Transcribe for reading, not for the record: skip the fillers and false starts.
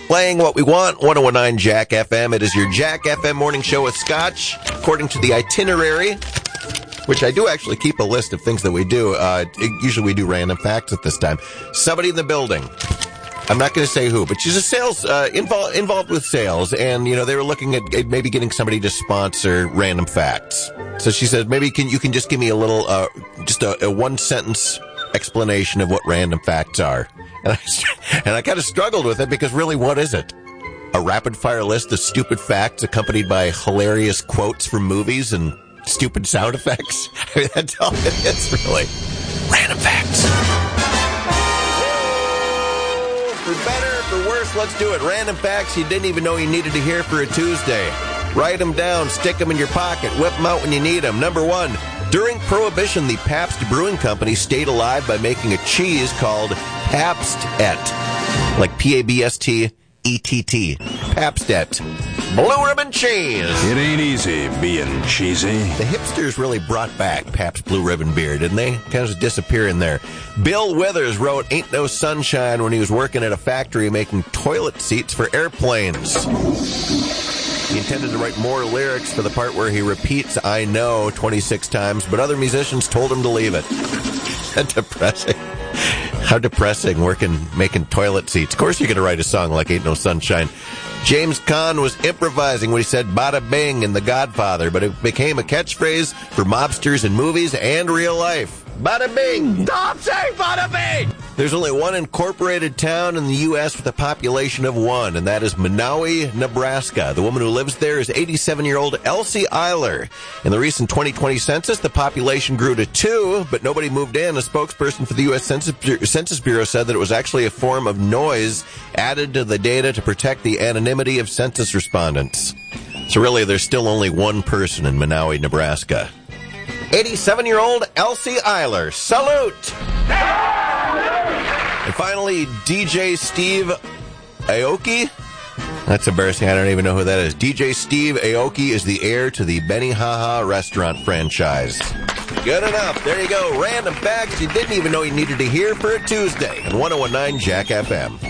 playing what we want. 1019 Jack FM. It is your Jack FM morning show with Scotch, according to the itinerary, which I do actually keep a list of things that we do. Usually we do random facts at this time. Somebody in the building. I'm not going to say who, but she's a sales, involved with sales, and, you know, they were looking at maybe getting somebody to sponsor random facts. So she said, maybe you can just give me a little, just a one-sentence explanation of what random facts are. And I kind of struggled with it, because really, what is it? A rapid-fire list of stupid facts accompanied by hilarious quotes from movies and stupid sound effects? I mean, that's all it is, really. Random facts. For better, for worse, let's do it. Random facts you didn't even know you needed to hear for a Tuesday. Write them down, stick them in your pocket, whip them out when you need them. Number one, during Prohibition, the Pabst Brewing Company stayed alive by making a cheese called Pabst-ett, like P-A-B-S-T-E-T-T. Pabst-ett. Blue ribbon cheese. It ain't easy being cheesy. The hipsters really brought back Pabst Blue Ribbon beer, didn't they? Kind of disappear in there. Bill Withers wrote Ain't No Sunshine when he was working at a factory making toilet seats for airplanes. He intended to write more lyrics for the part where he repeats I know 26 times, but other musicians told him to leave it. Depressing. How depressing, making toilet seats. Of course you're going to write a song like Ain't No Sunshine. James Caan was improvising when he said bada bing in The Godfather, but it became a catchphrase for mobsters in movies and real life. Bada bing! Stop saying bada bing! There's only one incorporated town in the U.S. with a population of 1, and that is Monowi, Nebraska. The woman who lives there is 87-year-old Elsie Eiler. In the recent 2020 census, the population grew to 2, but nobody moved in. A spokesperson for the U.S. Census Bureau said that it was actually a form of noise added to the data to protect the anonymity of census respondents. So really, there's still only one person in Monowi, Nebraska. 87-year-old Elsie Eiler. Salute! And finally, DJ Steve Aoki. That's embarrassing. I don't even know who that is. DJ Steve Aoki is the heir to the Benihana restaurant franchise. Good enough. There you go. Random facts you didn't even know you needed to hear for a Tuesday on 1019 Jack FM.